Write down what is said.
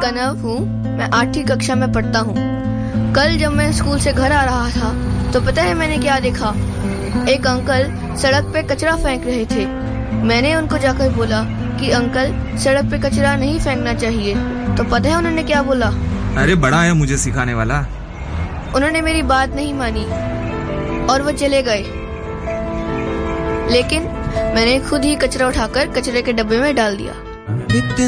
कनव हूँ। मैं 8वीं कक्षा में पढ़ता हूँ। कल जब मैं स्कूल से घर आ रहा था तो पता है मैंने क्या देखा? एक अंकल सड़क पे कचरा फेंक रहे थे। मैंने उनको जाकर बोला कि अंकल, सड़क पे कचरा नहीं फेंकना चाहिए। तो पता है उन्होंने क्या बोला? अरे बड़ा है मुझे सिखाने वाला। उन्होंने मेरी बात नहीं मानी और वो चले गए। लेकिन मैंने खुद ही कचरा उठाकर कचरे के डब्बे में डाल दिया।